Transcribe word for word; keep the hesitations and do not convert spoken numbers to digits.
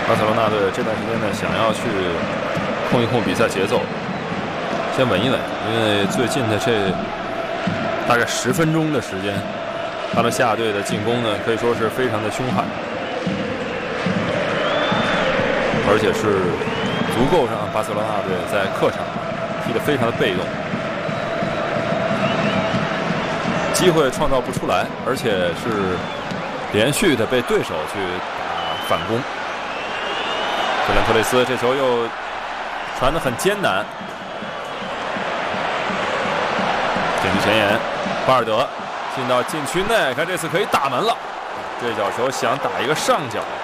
巴塞罗那队这段时间呢，想要去控一控比赛节奏，先稳一稳，因为最近的这大概十分钟的时间，巴伦西亚队的进攻呢可以说是非常的凶悍，而且是足够让巴塞罗那队在客场踢得非常的被动，机会创造不出来，而且是连续的被对手去打反攻。费兰托雷斯这球又传得很艰难，禁区前沿，巴尔德进到禁区内，看这次可以打门了。这脚球想打一个上角。